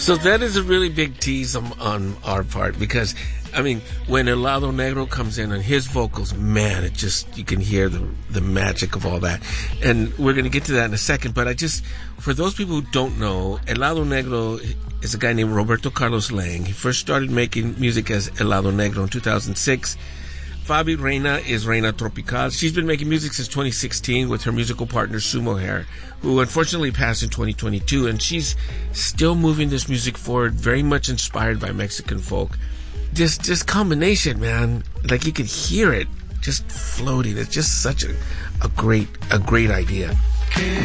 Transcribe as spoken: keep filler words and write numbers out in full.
So that is a really big tease on, on our part because, I mean, when Helado Negro comes in on his vocals, man, it just, you can hear the the magic of all that. And we're going to get to that in a second, but I just, for those people who don't know, Helado Negro is a guy named Roberto Carlos Lang. He first started making music as Helado Negro in two thousand six. Fabi Reina is Reina Tropical. She's been making music since twenty sixteen with her musical partner Sumo Hair, who unfortunately passed in twenty twenty-two, and she's still moving this music forward, very much inspired by Mexican folk. This this combination, man, like you could hear it just floating. It's just such a, a great a great idea.